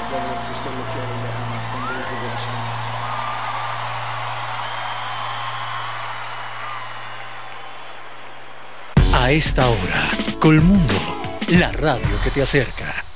pueblo, si usted lo quiere y le ama con todo su corazón. A esta hora, Colmundo, la radio que te acerca.